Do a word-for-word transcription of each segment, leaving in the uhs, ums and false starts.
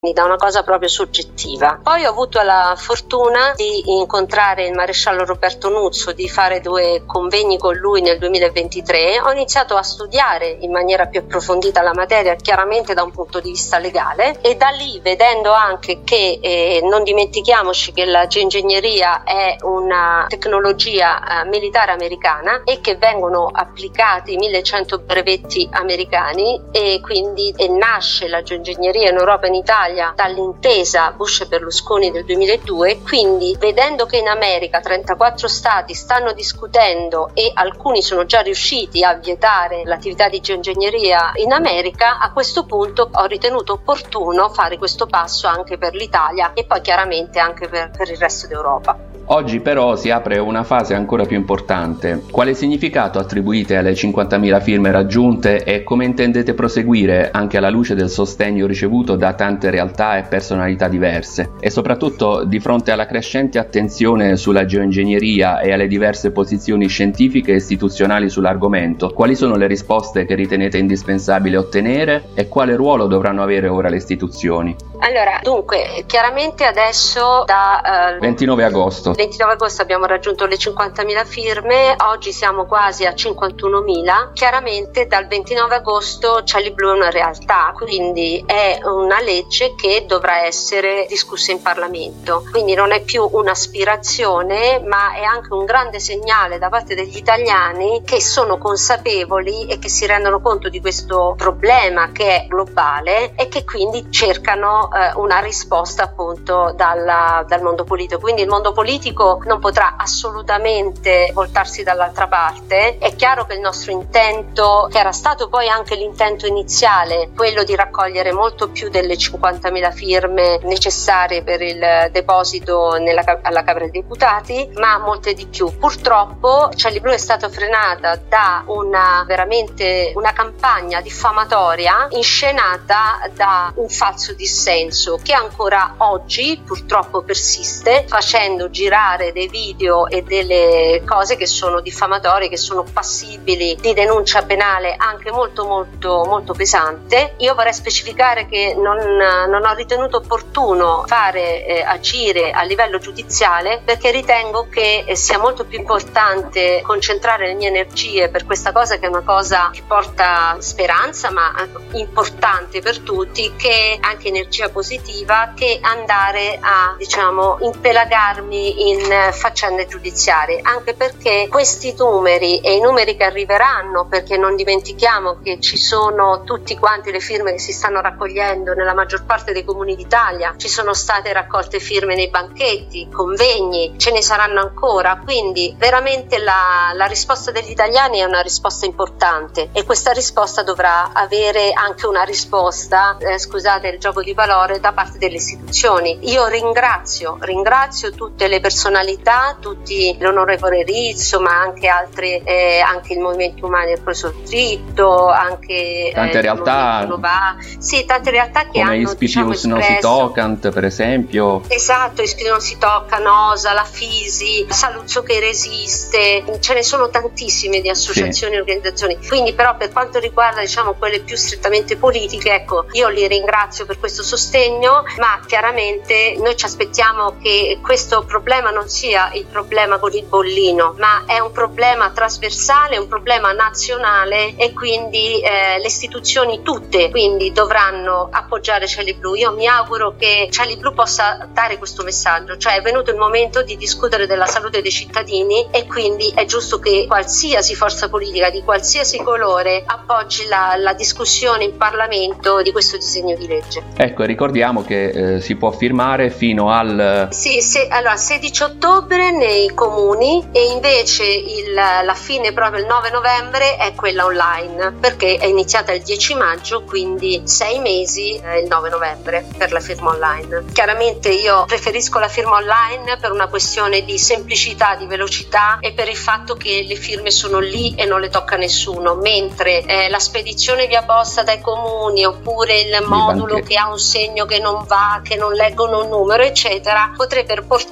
da una cosa proprio soggettiva. Poi ho avuto la fortuna di incontrare il maresciallo Roberto Nuzzo, di fare due convegni con lui nel duemilaventitré. Ho iniziato a studiare in maniera più approfondita la materia, chiaramente da un punto di vista legale, e da lì, vedendo anche che eh, non dimentichiamoci che la geoingegneria è una tecnologia eh, militare americana e che vengono applicati millecento brevetti americani, e quindi e nasce la geoingegneria in Europa e in Italia dall'intesa Bush e Berlusconi del duemiladue. Quindi, vedendo che in America trentaquattro stati stanno discutendo e alcuni sono già riusciti a vietare l'attività di geoingegneria in America, a questo punto ho ritenuto opportuno fare questo passo anche per l'Italia e poi chiaramente anche per, per il resto d'Europa. Oggi però si apre una fase ancora più importante. Quale significato attribuite alle cinquantamila firme raggiunte e come intendete proseguire anche alla luce del sostegno ricevuto da tante realtà e personalità diverse? E soprattutto, di fronte alla crescente attenzione sulla geoingegneria e alle diverse posizioni scientifiche e istituzionali sull'argomento, quali sono le risposte che ritenete indispensabile ottenere e quale ruolo dovranno avere ora le istituzioni? Allora, dunque, chiaramente adesso da uh, ventinove agosto ventinove agosto abbiamo raggiunto le cinquantamila firme, oggi siamo quasi a cinquantunomila. Chiaramente dal ventinove agosto Cieli Blu è una realtà, quindi è una legge che dovrà essere discussa in Parlamento. Quindi non è più un'aspirazione, ma è anche un grande segnale da parte degli italiani che sono consapevoli e che si rendono conto di questo problema che è globale e che quindi cercano eh, una risposta appunto dalla, dal mondo politico. Quindi il mondo politico non potrà assolutamente voltarsi dall'altra parte. È chiaro che il nostro intento, che era stato poi anche l'intento iniziale, quello di raccogliere molto più delle cinquantamila firme necessarie per il deposito nella, alla Camera dei Deputati, ma molte di più. Purtroppo Cieli Blu è stata frenata da una veramente una campagna diffamatoria inscenata da un falso dissenso che ancora oggi purtroppo persiste, facendo girare dei video e delle cose che sono diffamatorie, che sono passibili di denuncia penale anche molto molto molto pesante. Io vorrei specificare che non, non ho ritenuto opportuno fare eh, agire a livello giudiziale, perché ritengo che eh, sia molto più importante concentrare le mie energie per questa cosa, che è una cosa che porta speranza ma importante per tutti, che anche energia positiva, che andare a diciamo impelagarmi in faccende giudiziarie, anche perché questi numeri e i numeri che arriveranno, perché non dimentichiamo che ci sono tutti quanti le firme che si stanno raccogliendo nella maggior parte dei comuni d'Italia, ci sono state raccolte firme nei banchetti, convegni, ce ne saranno ancora, quindi veramente la, la risposta degli italiani è una risposta importante e questa risposta dovrà avere anche una risposta, eh, scusate il gioco di parole, da parte delle istituzioni. Io ringrazio, ringrazio tutte le personalità, tutti l'onorevole Rizzo, ma anche altre, eh, anche il Movimento Umani del Preso Dritto, anche tante eh, realtà, Nova, sì, tante realtà che come hanno Ispitius diciamo, espresso, non si toccant, per esempio. Esatto, Ispitius non si tocca, Nosa, la Fisi, Saluzzo che resiste, ce ne sono tantissime di associazioni e sì. organizzazioni. Quindi però per quanto riguarda diciamo quelle più strettamente politiche, ecco, io li ringrazio per questo sostegno, ma chiaramente noi ci aspettiamo che questo problema non sia il problema con il bollino, ma è un problema trasversale, un problema nazionale, e quindi eh, le istituzioni tutte quindi dovranno appoggiare Cieli Blu. Io mi auguro che Cieli Blu possa dare questo messaggio, cioè è venuto il momento di discutere della salute dei cittadini e quindi è giusto che qualsiasi forza politica di qualsiasi colore appoggi la, la discussione in Parlamento di questo disegno di legge. Ecco, ricordiamo che eh, si può firmare fino al sì, se, allora sedici ottobre nei comuni, e invece il, la fine proprio il nove novembre è quella online, perché è iniziata il dieci maggio, quindi sei mesi eh, il nove novembre per la firma online. Chiaramente io preferisco la firma online per una questione di semplicità, di velocità e per il fatto che le firme sono lì e non le tocca nessuno, mentre eh, la spedizione via posta dai comuni oppure il modulo che ha un segno che non va, che non leggono un numero eccetera, potrebbero portare ad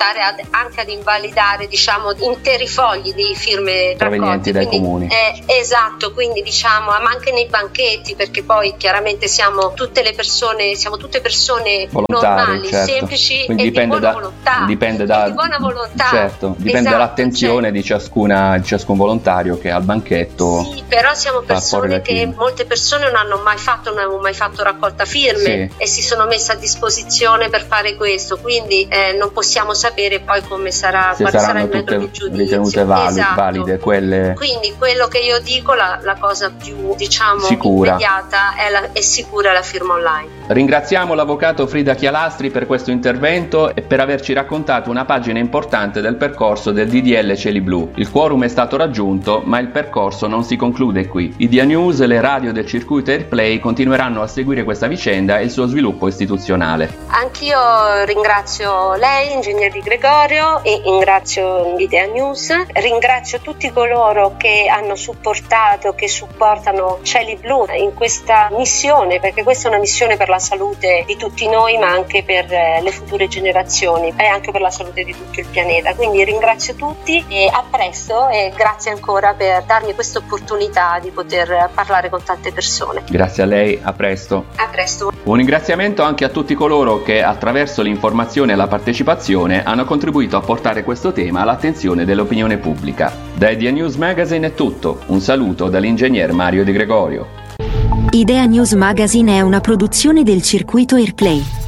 anche ad invalidare, diciamo, interi fogli di firme provenienti dai quindi, comuni. Eh, esatto, quindi diciamo, ma anche nei banchetti, perché poi chiaramente siamo tutte le persone, siamo tutte persone volontari, normali, certo. semplici Quindi e dipende di buona da, volontà. dipende da, di buona volontà. Certo, dipende esatto, dall'attenzione cioè, di ciascuna, di ciascun volontario che al banchetto. Sì, però siamo persone che firme. molte persone non hanno mai fatto, non hanno mai fatto raccolta firme Sì. e si sono messe a disposizione per fare questo, quindi eh, non possiamo sapere poi come sarà, Se quale sarà saranno il metodo tutte di giudizio. ritenute valide, Esatto. valide quelle. Quindi quello che io dico, la, la cosa più diciamo Sicura. immediata è, la, è sicura la firma online. Ringraziamo l'avvocato Frida Chialastri per questo intervento e per averci raccontato una pagina importante del percorso del D D L Cieli Blu. Il quorum è stato raggiunto, ma il percorso non si conclude qui. I Dia News e le radio del circuito Airplay continueranno a seguire questa vicenda e il suo sviluppo istituzionale. Anch'io ringrazio lei, ingegner Di Gregorio, e ringrazio i Dia News. Ringrazio tutti coloro che hanno supportato, che supportano Cieli Blu in questa missione, perché questa è una missione per la salute di tutti noi, ma anche per le future generazioni e anche per la salute di tutto il pianeta. Quindi ringrazio tutti e a presto, e grazie ancora per darmi questa opportunità di poter parlare con tante persone. Grazie a lei, a presto. A presto. Un ringraziamento anche a tutti coloro che attraverso l'informazione e la partecipazione hanno contribuito a portare questo tema all'attenzione dell'opinione pubblica. Da Idea News Magazine è tutto. Un saluto dall'ingegner Mario Di Gregorio. Idea News Magazine è una produzione del circuito Airplay.